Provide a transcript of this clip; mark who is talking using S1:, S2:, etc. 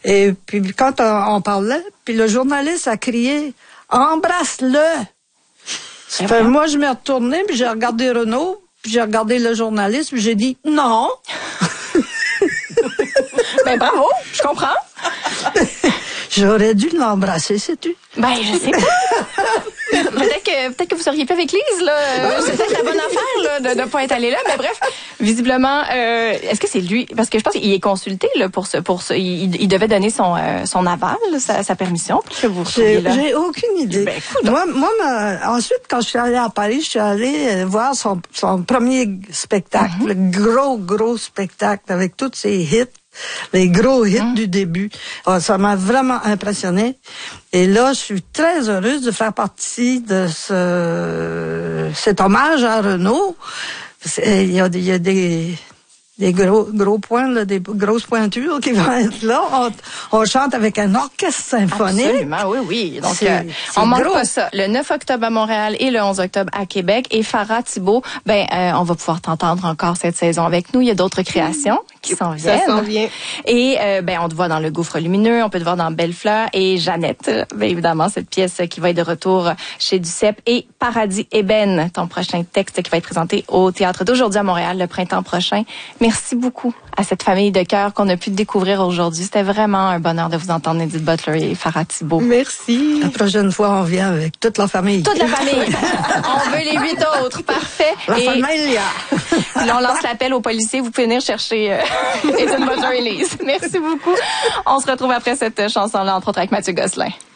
S1: Et puis quand on parlait, puis le journaliste a crié « Embrasse-le ». Moi, je m'ai retournée, puis j'ai regardé Renaud, puis j'ai regardé le journaliste, puis j'ai dit « Non ».
S2: Ben bravo, je comprends.
S1: J'aurais dû l'embrasser, sais-tu?
S2: Ben, je sais pas. Peut-être que vous auriez pu avec Lise, là. C'est peut-être la bonne affaire, là, de ne pas être allé là. Mais bref, visiblement, est-ce que c'est lui? Parce que je pense qu'il est consulté, là, pour ce, il devait donner son aval, sa permission, pour que vous retrouviez là.
S1: J'ai aucune idée.
S2: Ben,
S1: ensuite, quand je suis allée à Paris, je suis allée voir son premier spectacle, le gros spectacle avec tous ses hits. Les gros hits du début. Alors, ça m'a vraiment impressionné. Et là, je suis très heureuse de faire partie de cet hommage à Renaud. Il y a des gros points, là, des grosses pointures qui vont être là. On chante avec un orchestre symphonique.
S2: Absolument, oui. Donc, on manque pas ça. Le 9 octobre à Montréal et le 11 octobre à Québec. Et Farah Thibault, on va pouvoir t'entendre encore cette saison avec nous. Il y a d'autres créations qui s'en viennent.
S3: Ça s'en vient.
S2: Et, on te voit dans Le Gouffre lumineux, on peut te voir dans Belle Fleur et Jeannette. Bien évidemment, cette pièce qui va être de retour chez Duceppe et Paradis Ébène, ton prochain texte qui va être présenté au Théâtre d'Aujourd'hui à Montréal le printemps prochain. Merci beaucoup à cette famille de cœur qu'on a pu découvrir aujourd'hui. C'était vraiment un bonheur de vous entendre, Edith Butler et Farah Thibault.
S3: Merci.
S1: La prochaine fois, on vient avec toute la famille.
S2: Toute la famille. On veut les 8 autres. Parfait.
S1: La famille.
S2: Là, on lance l'appel aux policiers. Vous pouvez venir chercher Edith Butler et Lise. Merci beaucoup. On se retrouve après cette chanson-là, entre autres avec Mathieu Gosselin.